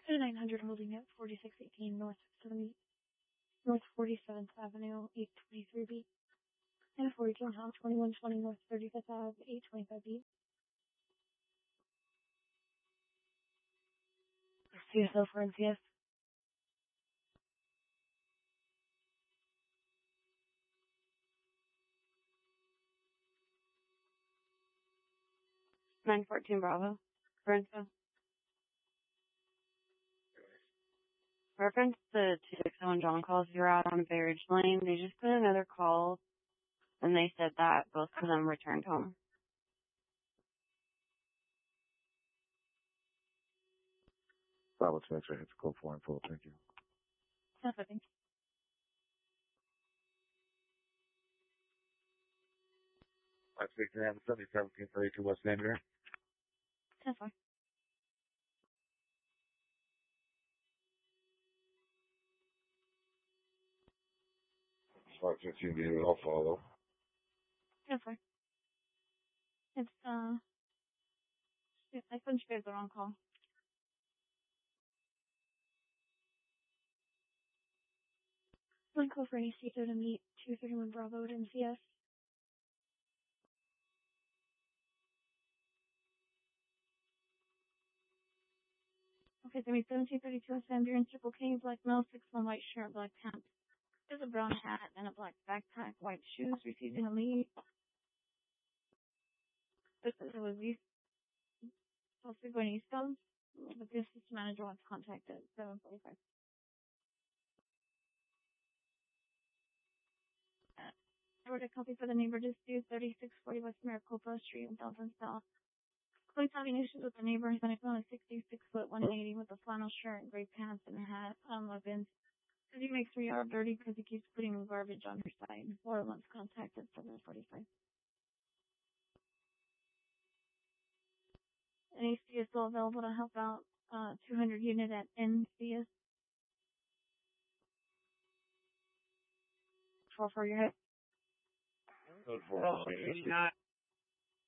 and 900 holding at 4618 North 47th Avenue, 823B. And 42 House 2120 North 35th Ave, 825B. CSL for NCS. 914 Bravo. For info. Reference the 261 John calls you're out on Bay Ridge Lane. They just put another call, and they said that both of them returned home. Bravo 2 X-ray, hits code 4 and 4. Thank you. That's okay. That's 1732 West Xavier. That's fine. Spot 15 David, I'll follow. That's fine. It's, I couldn't spare the wrong call. One call for any CSO to meet 231 Bravo at NCS. Okay, so meet 1732 West Xavier in Triple K, black male, 6'1", white shirt, black pants. There's a brown hat and a black backpack, white shoes, receiving a lead. This is a review. Possibly going eastbound, but the assistant manager wants contact at 7:45. I wrote a copy for the neighbor dispute, 3640 West Maricopa Street in Downtown South. Chloe's having issues with the neighbor. He's on a 66 foot, 180 with a flannel shirt, gray pants, and a hat. Vince says he makes her yard dirty because he keeps putting garbage on her side. Laura wants contact at 7:45. NAC is still available to help out 200 unit at NCS. 12 for your hit. Code 4.